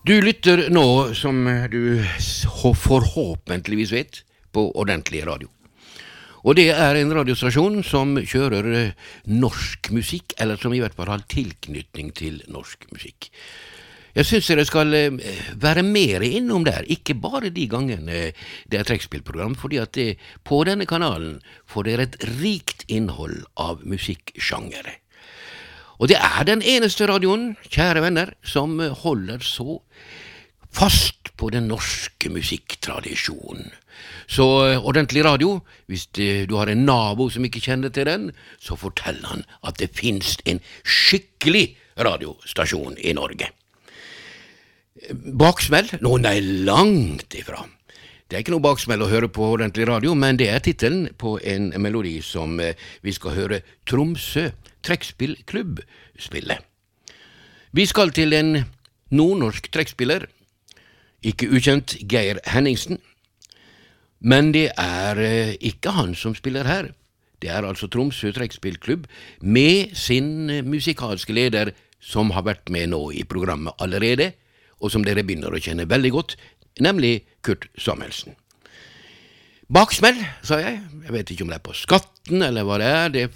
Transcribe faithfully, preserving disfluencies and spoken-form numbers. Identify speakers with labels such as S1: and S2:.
S1: Du lytter nå, som du forhåpentligvis vet, på ordentlig radio. Og det er en radiostasjon som kjører norsk musikk, eller som i hvert fall har tilknytning til norsk musikk. Jeg synes dere skal være mer innom der, ikke bare de gangene det er trekkspillprogram, fordi at det, på denne kanalen får dere et rikt innhold av musikksjangere. Og det er den eneste radioen, kjære venner, som holder så fast på den norske musikktradisjonen. Så ordentlig radio, hvis du har en nabo som ikke kjenner til den, så fortell han at det finnes en skikkelig radiostasjon i Norge. Baksmell? Nå, nei, langt ifra. Det er ikke noe baksmell å høre på ordentlig radio, men det er titelen på en melodi som vi skal høre Tromsø trekkspillklubb spille. Vi skal til en nordnorsk trekkspiller, ikke ukjent Geir Henningsen, men det er ikke han som spiller her. Det er altså Tromsø trekkspillklubb med sin musikalske leder som har vært med nå i programmet allerede, og som dere begynner å kjenne veldig godt, nemlig Kurt Samuelsen. Baksmell, sa jeg. Jeg vet ikke om det er på skatten eller hva det er, det